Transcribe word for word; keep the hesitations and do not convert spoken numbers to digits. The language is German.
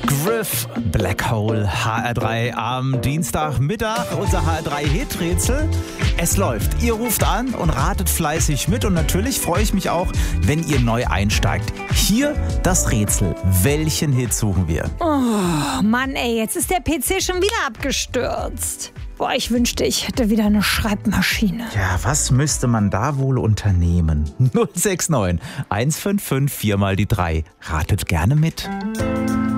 Griff, Black Hole, H R drei am Dienstagmittag, unser H R drei Hit-Rätsel. Es läuft. Ihr ruft an und ratet fleißig mit und natürlich freue ich mich auch, wenn ihr neu einsteigt. Hier das Rätsel. Welchen Hit suchen wir? Oh Mann, ey, jetzt ist der P C schon wieder abgestürzt. Boah, ich wünschte, ich hätte wieder eine Schreibmaschine. Ja, was müsste man da wohl unternehmen? null sechs neun eins fünf fünf vier mal die drei. Ratet gerne mit.